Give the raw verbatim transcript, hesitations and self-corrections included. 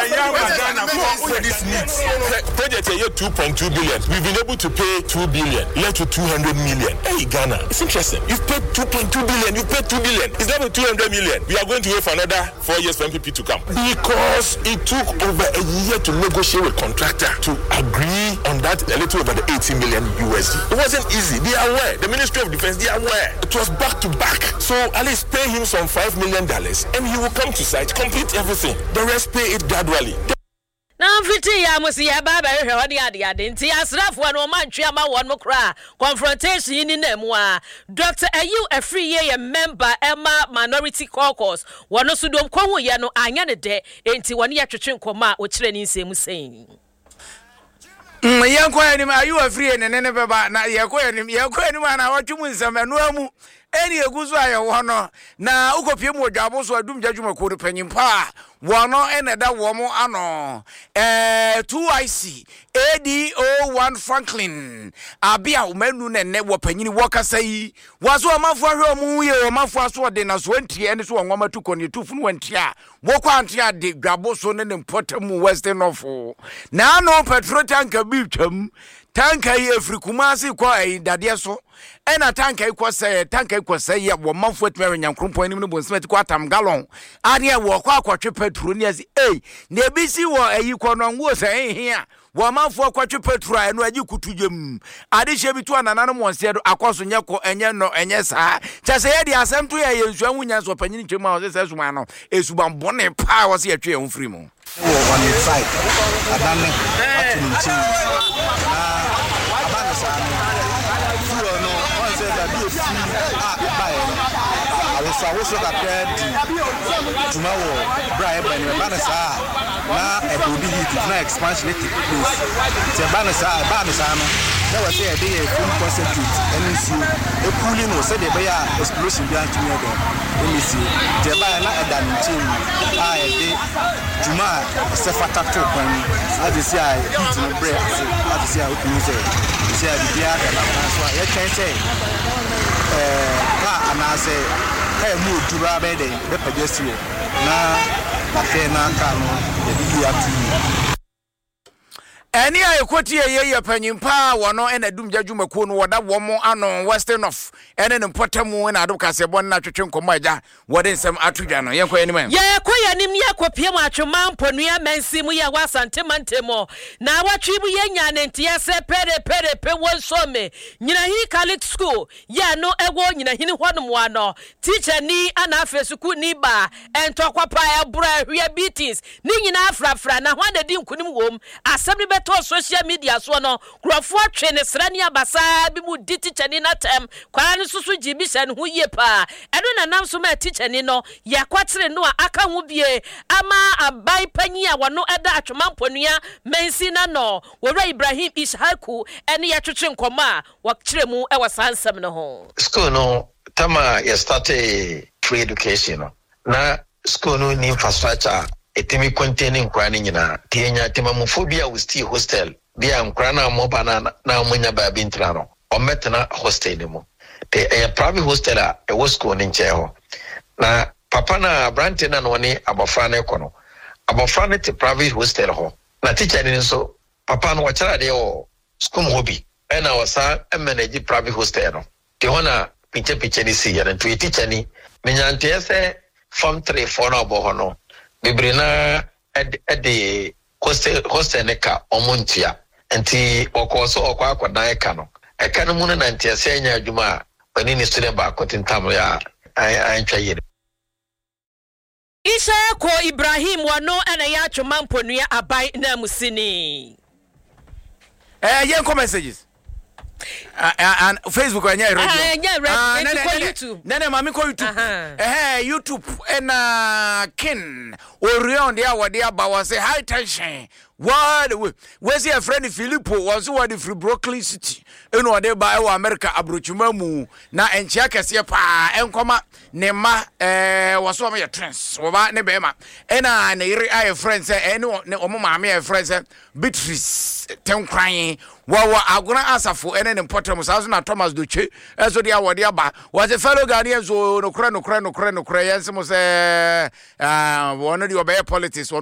this needs project here two point two billion. We've been able to pay two billion, led to two hundred million. Hey Ghana, it's interesting. You've paid two point two billion, you've paid two billion. It's not two hundred million. We are going to wait for another four years for M P P to come because it took over a year to negotiate with contractor to agree on that a little over the eighty million U S D. It wasn't easy. They are aware. The Ministry of Defense, they are aware. It was back to back. So at least pay him some five million dollars and he will come to site, complete everything. The rest pay it gradually. Now fifty ya musi ya baba ehwe wadi ade ade nti asrafo no man twama won mo kra confrontation ni na mu a Doctor Ayu Afri ye member Emma Minority Caucus wono so dom kwahu ye no anya ne de enti woni ya twetwe nkoma o kire ni nsemu sen mm yanko ani Ayu Afri ne ne beba na yakọ ani yakọ ani ma na watwum nsam anu amu eni eguzo aye wono na ukopie mu odwabo so adum jadwuma ko panyimpa wono eneda wo mo ano eh two I C A D O one Franklin abia umanu ne ne wo panyini wo kasa yi waso amafo ahwe omu ye amafo aso de na so ntie ene so nwoma tuko ne tufu no ntia wo kwa ntia de dwabo so ne importamu western of na no petrol tanker bi twam tanker yi Afrikumasi kwa ai dade so ena tanker ikwa say tanker ikwa say ya wo manfo atmere nyankrompo anim no bonsmet kwa tam gallon ade wo kwa akwatwe petrol ni asi eh na ebisi wo ayi kwa no ngo say hia wo manfo akwatwe petrol eno agi kutudwem ade hye bitu anana no monse do akoso nyeko enye no enye saa chase ye de asem to ya yensu ahunya so panyini twema wo se suma no esuban bone pa wo se yetwe ehun free mu wo on the side adane atunchi abana sa fulo no on se da bi fi ah bae awo sa wo so da pedi tumawo bra e bani abana sa na e do bi hit na expansion it place se bana sa bana sa no na wo se e dey full concentrate eni si e cooling no se dey be ya explosion bi antumi e do eni si de ba na e da ntin ah e dey juma se fata to kwani adisi a hit no break adisi a okunu se se a bibia ka na so ye chen se eh ka ana se e mu dura be de be pagesi na afi na ka no de bi atu eni ayekoti ye ye panyimpa wono ena dum jadwumaku no woda wo mo ano western of ene ne potamu na ado kase bon na twetwe nkomaja wode nsem atudwa no yenko enim ye koya nim ye kopie mu atwema mponua mansimu ye wasantemantemo na watwibu ye nya ne ntie se pere pere pe wonsome nyina hi Catholic school ye no ewo nyina hini honom wano teacher ni ana afesuku ni ba entokwa pa ebra hwe beatings ni nyina afrafra na hwa de nkunim wom asebri to social media so no krofo atwe ne srani abasa bi mu di teacher ni na tem kwara ne susu jibisha ne ho yie pa eno na nam so ma teacher ni no yakwatere no aka ho bie ama abai panyi a wono eda atwema mponua mensi na no wora Ibrahim Ishaku ene ya twetwe nkoma wa kire mu e wasansam no ho school no tama ya start free education no na school no ni infrastructure etimi containing kwani nyina tienya timamofobia we still hostel bia nkra na mo bana na munya ba bintra no ometna hostel ni mo e e private hostel a e wo school ni nche ho na papa na brante na no ni abofra na ekono abofra na te private hostel ho na teacher ni so papa no wachara de o school hobby e na wasa manage private hostel no te hona pinche pinche ni si ya na tu teacher ni menyante ese form three four na obo ho no bibrina ed ed hostel hostel neka omuntia enti okoso okwa akwadan eka no eka no mu na ntia nya adwuma ani ni student ba kotintam ya antwa yire Ishaku Ibrahim wano ena ya twema mponua abai na musini eh yen comment messages Uh, uh, and Facebook and yeah, radio. Uh, yeah, radio. Uh, nene, YouTube. Nene, mami ko YouTube. Uh-huh. Eh, YouTube and uh, Ken Orion dia wadia ba was a high tension. What? Where's your friend Filippo? Was what the free Brooklyn City? You know they buy America abrochumamu na enchia kese pa enkoma nema eh waso ma your trends. Oba ne bema. Ena na iri aye friends eh ne omo maame aye friends Beatrice ten crying. Wawa aguna asafo ene ne potem saso na Thomas Doche eso dia wode aba was a fellow Ghanaian so no kra no kra no kra no kra yense mo se ah wono di obey politics